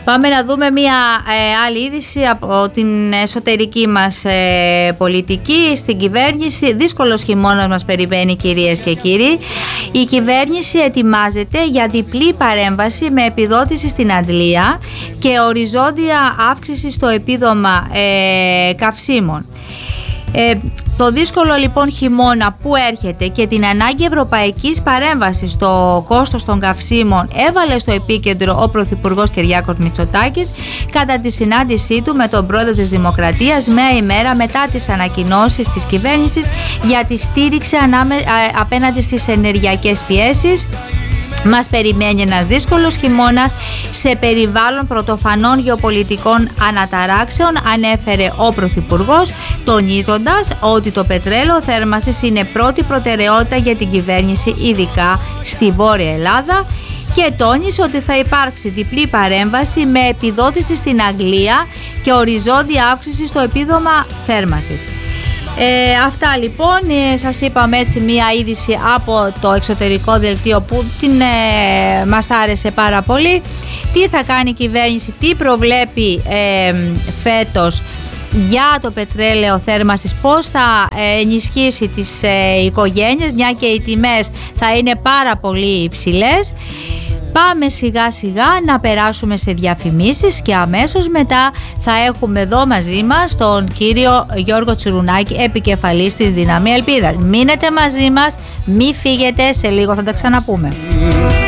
Πάμε να δούμε μια άλλη είδηση από την εσωτερική μας πολιτική. Στην κυβέρνηση, δύσκολος χειμώνας μας περιμένει, κυρίες και κύριοι. Η κυβέρνηση ετοιμάζεται για διπλή παρέμβαση με επιδότηση στην αντλία και οριζόντια αύξηση στο επίδομα καυσίμων. Το δύσκολο λοιπόν χειμώνα που έρχεται και την ανάγκη ευρωπαϊκής παρέμβασης στο κόστος των καυσίμων έβαλε στο επίκεντρο ο Πρωθυπουργός Κυριάκος Μητσοτάκης κατά τη συνάντησή του με τον πρόεδρο της Δημοκρατίας μία ημέρα μετά τις ανακοινώσεις της κυβέρνησης για τη στήριξη απέναντι στις ενεργειακές πιέσεις. Μας περιμένει ένας δύσκολος χειμώνας σε περιβάλλον πρωτοφανών γεωπολιτικών αναταράξεων, ανέφερε ο Πρωθυπουργός, τονίζοντας ότι το πετρέλαιο θέρμανσης είναι πρώτη προτεραιότητα για την κυβέρνηση, ειδικά στη Βόρεια Ελλάδα, και τόνισε ότι θα υπάρξει διπλή παρέμβαση με επιδότηση στην Αγγλία και οριζόντια αύξηση στο επίδομα θέρμανσης. Αυτά λοιπόν, σας είπαμε έτσι μία είδηση από το εξωτερικό δελτίο που μας άρεσε πάρα πολύ. Τι θα κάνει η κυβέρνηση, τι προβλέπει φέτος για το πετρέλαιο θέρμανσης, πώς θα ενισχύσει τις οικογένειες, μια και οι τιμές θα είναι πάρα πολύ υψηλές. Πάμε σιγά σιγά να περάσουμε σε διαφημίσεις και αμέσως μετά θα έχουμε εδώ μαζί μας τον κύριο Γιώργο Τσουρουνάκη, επικεφαλής της Δύναμη Ελπίδας. Μείνετε μαζί μας, μη φύγετε, σε λίγο θα τα ξαναπούμε.